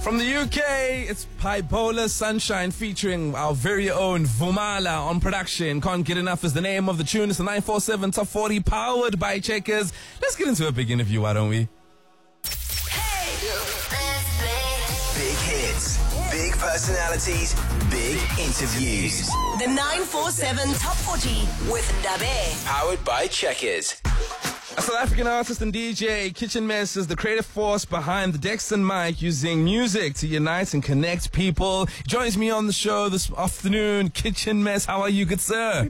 From the UK, it's Bipolar Sunshine featuring our very own Vumala on production. Can't Get Enough is the name of the tune. It's the 947 Top 40 powered by Checkers. Let's get into a big interview, why don't we? Big hits, big personalities, big interviews. The 947 Top 40 with Ndabe. Powered by Checkers. A South African artist and DJ, Kitchen Mess is the creative force behind the Dexton mic, using music to unite and connect people. He joins me on the show this afternoon. Kitchen Mess, how are you, good sir?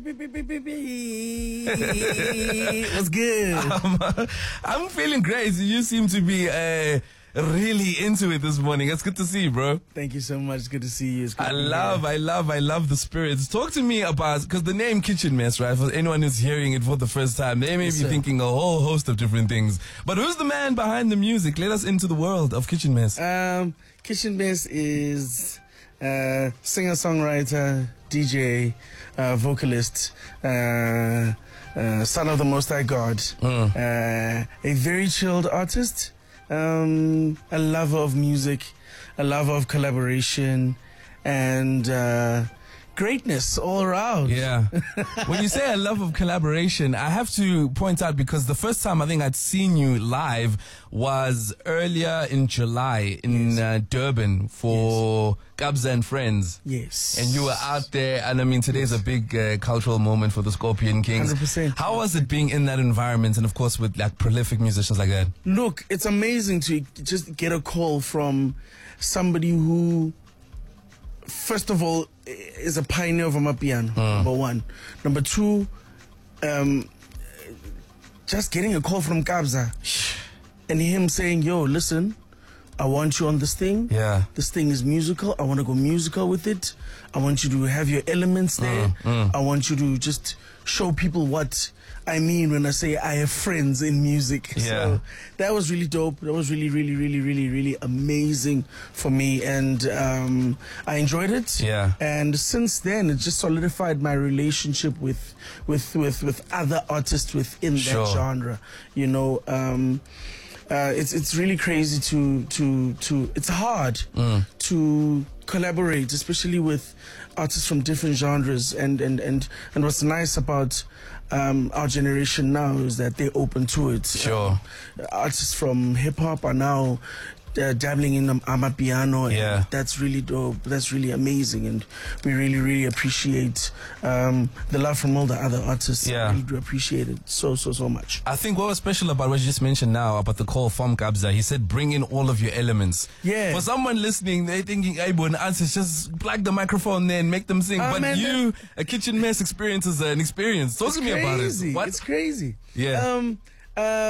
What's good? I'm feeling great. You seem to be really into it this morning. It's good to see you, bro. Thank you so much. It's good to see you. It's good I to be love the spirits. Talk to me about, because the name Kitchen Mess, right? For anyone who's hearing it for the first time, they may be thinking a whole host of different things. But who's the man behind the music? Let us into the world of Kitchen Mess. Kitchen Mess is singer-songwriter, DJ, vocalist, son of the Most High God, a very chilled artist. A lover of music, a lover of collaboration, and greatness all around. Yeah. When you say a love of collaboration, I have to point out, because the first time I think I'd seen you live was earlier in July in Durban for Kabza and Friends. Yes. And you were out there, and I mean, today's a big cultural moment for the Scorpion Kings. 100%. How was it being in that environment, and of course with like prolific musicians like that? Look, it's amazing to just get a call from somebody who, first of all, is a pioneer of Amapiano, number one. Number two, just getting a call from Kabza and him saying, yo, listen, I want you on this thing. Yeah. This thing is musical. I want to go musical with it. I want you to have your elements there. I want you to just show people what I mean when I say I have friends in music. Yeah. So that was really dope. That was really amazing for me, and I enjoyed it. Yeah. And since then, it just solidified my relationship with other artists within that genre. You know, it's really crazy to it's hard to collaborate, especially with artists from different genres, and what's nice about our generation now is that they're open to it. Sure. Artists from hip hop are now dabbling in Amapiano, and that's really dope. That's really amazing, and we really appreciate the love from all the other artists. Yeah. I really do appreciate it so much. I think what was special about what you just mentioned now about the call from Kabza, he said bring in all of your elements. Yeah. For someone listening, they're thinking, hey, an artist, just plug the microphone there and make them sing. But man, a Kitchen Mess experience is an experience. Talk to me about it. It's crazy. Yeah.